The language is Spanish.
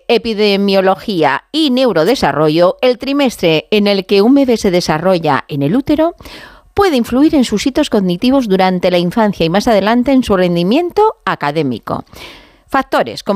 epidemiología y neurodesarrollo, el trimestre en el que un bebé se desarrolla en el útero puede influir en sus hitos cognitivos durante la infancia y más adelante en su rendimiento académico. Factores como